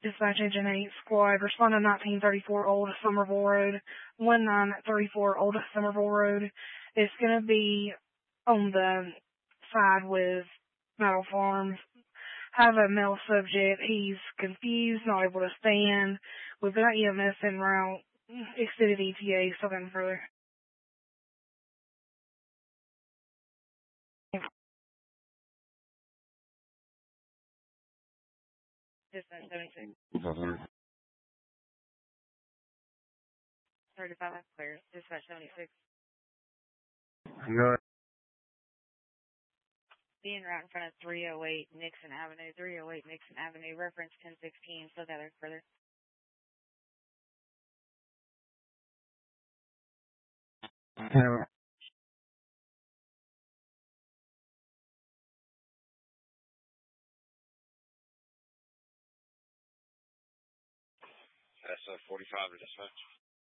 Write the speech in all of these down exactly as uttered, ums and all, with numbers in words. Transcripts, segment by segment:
Dispatch Engine eight Squad, respond to nineteen thirty-four Old Somerville Road, one nine three four Old Somerville Road. It's going to be on the side with Metal Farms. Have a male subject. He's confused, not able to stand. We've got E M S en route. Extended E T A, something further. Dispatch seventy-six. thirty-five, clear. Dispatch seventy-six. Good. Being right in front of three oh eight Nixon Avenue, three oh eight Nixon Avenue, reference ten sixteen, so that further. Yeah. That's a forty-five to dispatch.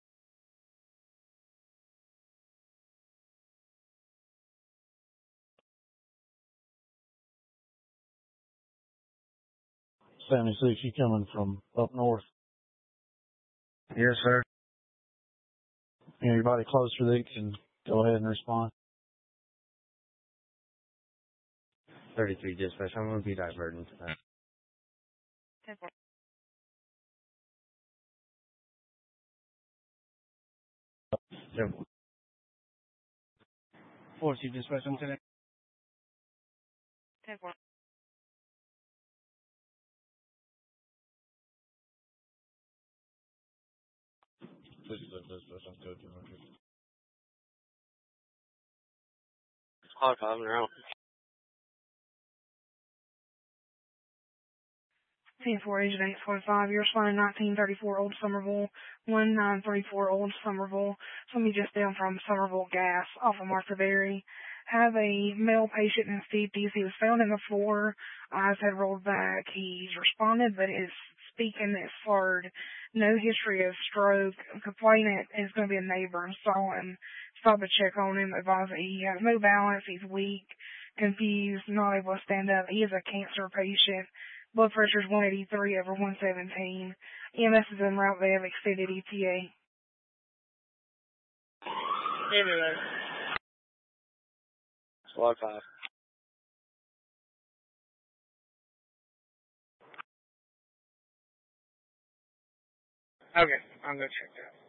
seventy-six, you coming from up north? Yes, sir. Anybody closer that can go ahead and respond? thirty-three dispatch. I'm going to be diverting to that. ten four. Yep. forty dispatch, I'm today. ten four. Hot five and out. ten four, Agent eight forty-five. You're responding nineteen thirty-four Old Somerville, one nine three four Old Somerville. Somebody just down from Somerville Gas off of Martha Berry. Have a male patient in his fifties. He was found in the floor. Eyes had rolled back. He's responded, but his speaking is slurred. No history of stroke. Complainant is going to be a neighbor. Saw him. Stop to check on him. Advise that he has no balance. He's weak, confused, not able to stand up. He is a cancer patient. Blood pressure is one eighty-three over one seventeen. E M S is en route. They have extended E T A. Anyway. Squad five. Okay, I'm going to check that.